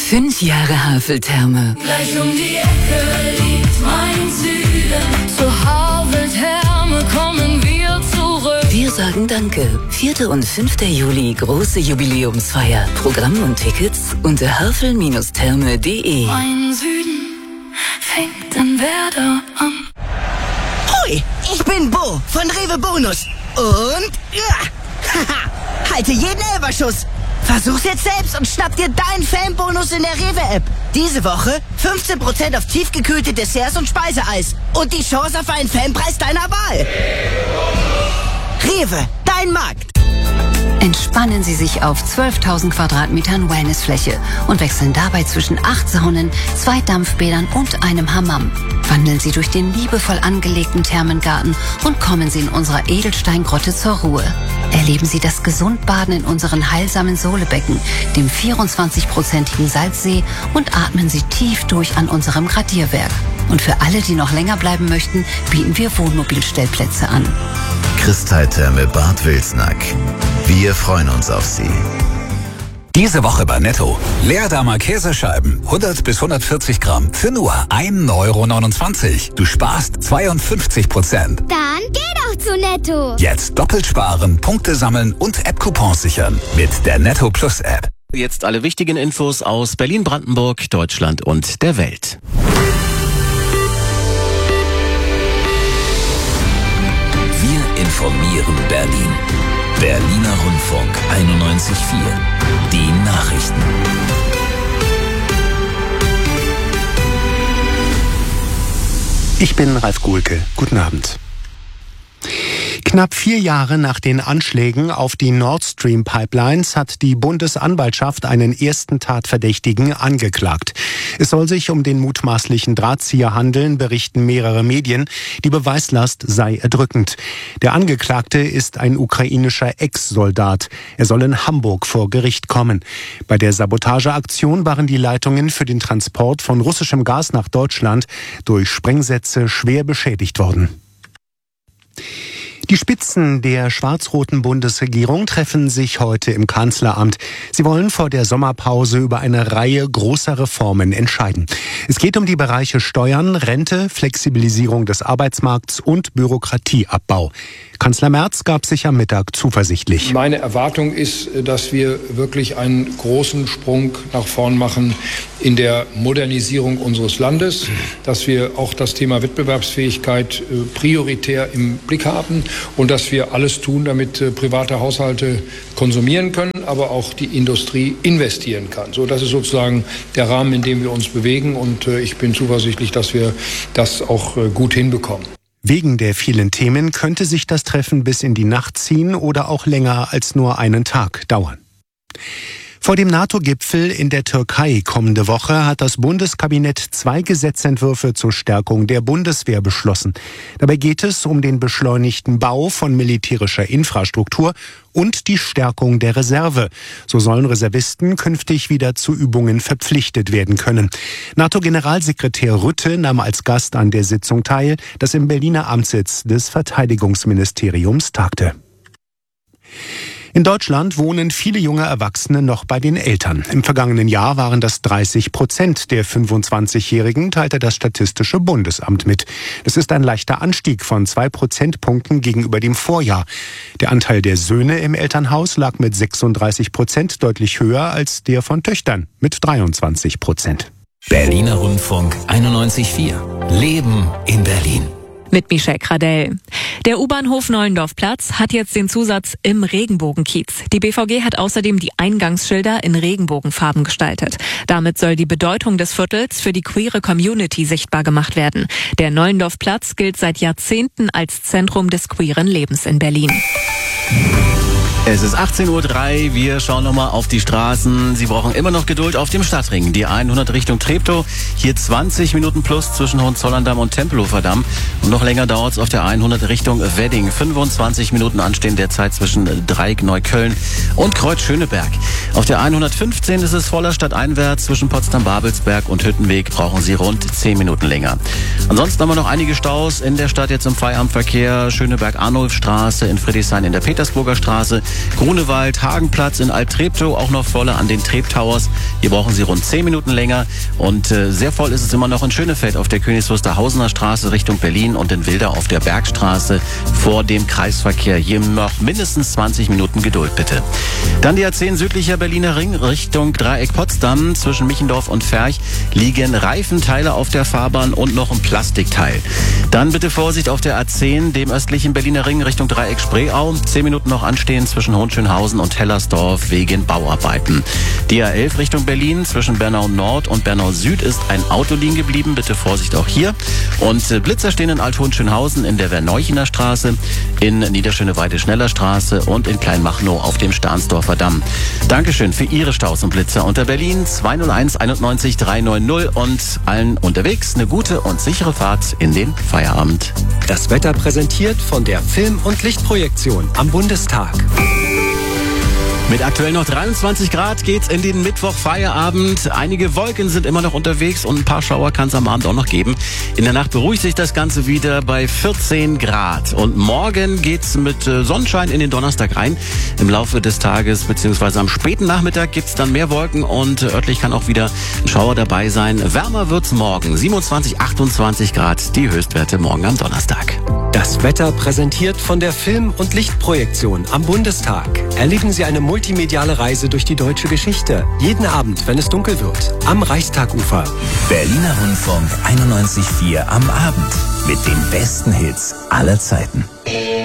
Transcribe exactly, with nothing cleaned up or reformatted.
Fünf Jahre Haveltherme. Gleich um die Ecke liegt mein Süden. Zur Haveltherme kommen wir zurück. Wir sagen Danke. vierter und fünfter Juli, große Jubiläumsfeier. Programm und Tickets unter havel Therme punkt de. Mein Süden fängt in Werder an. Hoi, ich bin Bo von Rewe Bonus. Und ja, haha, halte jeden Elberschuss. Versuch's jetzt selbst und schnapp dir deinen Fanbonus in der Rewe-App. Diese Woche fünfzehn Prozent auf tiefgekühlte Desserts und Speiseeis. Und die Chance auf einen Fanpreis deiner Wahl. Rewe, dein Markt. Entspannen Sie sich auf zwölftausend Quadratmetern Wellnessfläche und wechseln dabei zwischen acht Saunen, zwei Dampfbädern und einem Hammam. Wandeln Sie durch den liebevoll angelegten Thermengarten und kommen Sie in unserer Edelsteingrotte zur Ruhe. Erleben Sie das Gesundbaden in unseren heilsamen Sohlebecken, dem vierundzwanzig-prozentigen Salzsee und atmen Sie tief durch an unserem Gradierwerk. Und für alle, die noch länger bleiben möchten, bieten wir Wohnmobilstellplätze an. Kristalltherme Bad Wilsnack. Wir freuen uns auf Sie. Diese Woche bei Netto. Leerdamer Käsescheiben, hundert bis hundertvierzig Gramm, für nur ein Euro neunundzwanzig. Du sparst zweiundfünfzig Prozent. Dann geh doch zu Netto. Jetzt doppelt sparen, Punkte sammeln und App-Coupons sichern mit der Netto Plus App. Jetzt alle wichtigen Infos aus Berlin, Brandenburg, Deutschland und der Welt. Wir informieren Berlin. Berliner Rundfunk einundneunzig Komma vier. Die Nachrichten. Ich bin Ralf Guhlke. Guten Abend. Knapp vier Jahre nach den Anschlägen auf die Nord Stream Pipelines hat die Bundesanwaltschaft einen ersten Tatverdächtigen angeklagt. Es soll sich um den mutmaßlichen Drahtzieher handeln, berichten mehrere Medien. Die Beweislast sei erdrückend. Der Angeklagte ist ein ukrainischer Ex-Soldat. Er soll in Hamburg vor Gericht kommen. Bei der Sabotageaktion waren die Leitungen für den Transport von russischem Gas nach Deutschland durch Sprengsätze schwer beschädigt worden. Die Spitzen der schwarz-roten Bundesregierung treffen sich heute im Kanzleramt. Sie wollen vor der Sommerpause über eine Reihe großer Reformen entscheiden. Es geht um die Bereiche Steuern, Rente, Flexibilisierung des Arbeitsmarkts und Bürokratieabbau. Kanzler Merz gab sich am Mittag zuversichtlich. Meine Erwartung ist, dass wir wirklich einen großen Sprung nach vorn machen in der Modernisierung unseres Landes, dass wir auch das Thema Wettbewerbsfähigkeit prioritär im Blick haben und dass wir alles tun, damit private Haushalte konsumieren können, aber auch die Industrie investieren kann. So, das ist sozusagen der Rahmen, in dem wir uns bewegen, und ich bin zuversichtlich, dass wir das auch gut hinbekommen. Wegen der vielen Themen könnte sich das Treffen bis in die Nacht ziehen oder auch länger als nur einen Tag dauern. Vor dem NATO-Gipfel in der Türkei kommende Woche hat das Bundeskabinett zwei Gesetzentwürfe zur Stärkung der Bundeswehr beschlossen. Dabei geht es um den beschleunigten Bau von militärischer Infrastruktur und die Stärkung der Reserve. So sollen Reservisten künftig wieder zu Übungen verpflichtet werden können. NATO-Generalsekretär Rutte nahm als Gast an der Sitzung teil, das im Berliner Amtssitz des Verteidigungsministeriums tagte. In Deutschland wohnen viele junge Erwachsene noch bei den Eltern. Im vergangenen Jahr waren das dreißig Prozent der fünfundzwanzigjährigen, teilte das Statistische Bundesamt mit. Das ist ein leichter Anstieg von zwei Prozentpunkten gegenüber dem Vorjahr. Der Anteil der Söhne im Elternhaus lag mit sechsunddreißig Prozent deutlich höher als der von Töchtern mit dreiundzwanzig Prozent. Berliner Rundfunk einundneunzig Komma vier. Leben in Berlin. Mit Michelle Kradell. Der U-Bahnhof Nollendorfplatz hat jetzt den Zusatz im Regenbogenkiez. Die B V G hat außerdem die Eingangsschilder in Regenbogenfarben gestaltet. Damit soll die Bedeutung des Viertels für die queere Community sichtbar gemacht werden. Der Nollendorfplatz gilt seit Jahrzehnten als Zentrum des queeren Lebens in Berlin. Es ist achtzehn Uhr drei, wir schauen nochmal auf die Straßen. Sie brauchen immer noch Geduld auf dem Stadtring. Die hundert Richtung Treptow, hier zwanzig Minuten plus zwischen Hohenzollern-Damm und Tempelhofer Damm. Und noch länger dauert es auf der hundert Richtung Wedding. fünfundzwanzig Minuten anstehen derzeit zwischen Dreieck, Neukölln und Kreuz-Schöneberg. Auf der hundertfünfzehn ist es voller stadteinwärts. Zwischen Potsdam-Babelsberg und Hüttenweg brauchen Sie rund zehn Minuten länger. Ansonsten haben wir noch einige Staus in der Stadt jetzt im Feierabendverkehr. Schöneberg-Arnulfstraße, in Friedrichshain in der Petersburger Straße. Grunewald, Hagenplatz in Alt-Treptow, auch noch voller an den Trep Towers. Hier brauchen Sie rund zehn Minuten länger. Und äh, sehr voll ist es immer noch in Schönefeld auf der Königs Wusterhausener Straße Richtung Berlin und in Wilder auf der Bergstraße vor dem Kreisverkehr. Hier noch mindestens zwanzig Minuten Geduld, bitte. Dann die A zehn südlicher Berliner Ring Richtung Dreieck Potsdam. Zwischen Michendorf und Ferch liegen Reifenteile auf der Fahrbahn und noch ein Plastikteil. Dann bitte Vorsicht auf der A zehn, dem östlichen Berliner Ring Richtung Dreieck Spreeau. Zehn Minuten noch anstehen zwischen Hohenschönhausen und Hellersdorf wegen Bauarbeiten. Die A elf Richtung Berlin zwischen Bernau Nord und Bernau Süd ist ein Auto liegen geblieben. Bitte Vorsicht auch hier. Und äh, Blitzer stehen in Alt-Hohenschönhausen in der Verneuchener Straße, in Niederschöneweide-Schneller Straße und in Kleinmachnow auf dem Stahnsdorfer Damm. Dankeschön für Ihre Staus und Blitzer unter Berlin zwei null eins einundneunzig dreihundertneunzig und allen unterwegs eine gute und sichere Fahrt in den Feierabend. Das Wetter präsentiert von der Film- und Lichtprojektion am Bundestag. Mit aktuell noch dreiundzwanzig Grad geht's in den Mittwoch-Feierabend. Einige Wolken sind immer noch unterwegs und ein paar Schauer kann es am Abend auch noch geben. In der Nacht beruhigt sich das Ganze wieder bei vierzehn Grad. Und morgen geht's mit Sonnenschein in den Donnerstag rein. Im Laufe des Tages bzw. am späten Nachmittag gibt's dann mehr Wolken und örtlich kann auch wieder ein Schauer dabei sein. Wärmer wird's morgen. siebenundzwanzig, achtundzwanzig Grad, die Höchstwerte morgen am Donnerstag. Das Wetter präsentiert von der Film- und Lichtprojektion am Bundestag. Erleben Sie eine multimediale Reise durch die deutsche Geschichte. Jeden Abend, wenn es dunkel wird. Am Reichstagufer. Berliner Rundfunk einundneunzig Komma vier am Abend. Mit den besten Hits aller Zeiten.